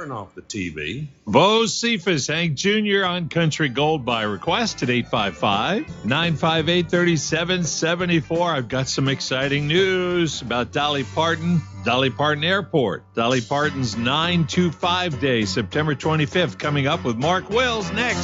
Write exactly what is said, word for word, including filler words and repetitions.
turn off the T V. Bo Cephas, Hank Junior on Country Gold by request at eight five five, nine five eight, three seven seven four. I've got some exciting news about Dolly Parton, Dolly Parton Airport, Dolly Parton's nine two five Day, September twenty-fifth, coming up with Mark Wills next.